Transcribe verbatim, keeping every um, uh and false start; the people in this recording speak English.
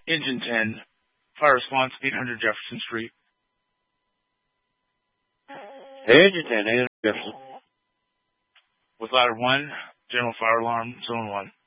Engine ten, fire response, eight hundred Jefferson Street. Engine ten, eight hundred Jefferson. With ladder one, general fire alarm, zone one.